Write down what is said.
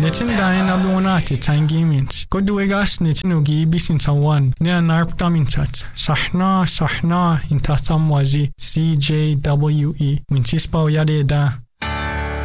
Netin dahin abonati tangimins. Koduegas netin ugi bisin tawan. Ne narp daminsat. Sahna intasamwazi CJWE. Winchispa yade da.